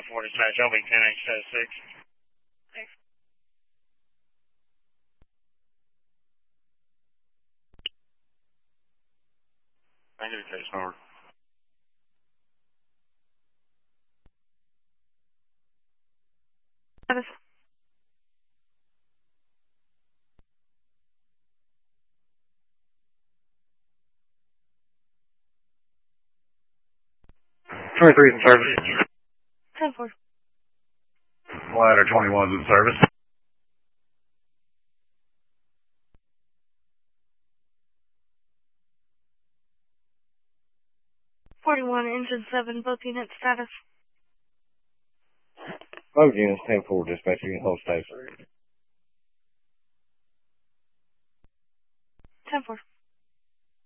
10-4 dispatch, LB 10-8-6. Thanks. I get a case number. Status. In service. 10-4. Ladder 21's in service. 41, engine 7, both units status. Both units 10-4 dispatch, you can hold station. 10-4.